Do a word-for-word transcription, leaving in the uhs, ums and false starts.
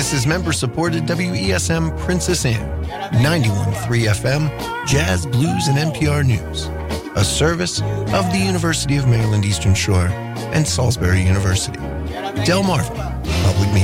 This is member-supported W E S M Princess Anne, ninety-one point three F M, Jazz, Blues, and N P R News, a service of the University of Maryland Eastern Shore and Salisbury University. Delmarva Public Media.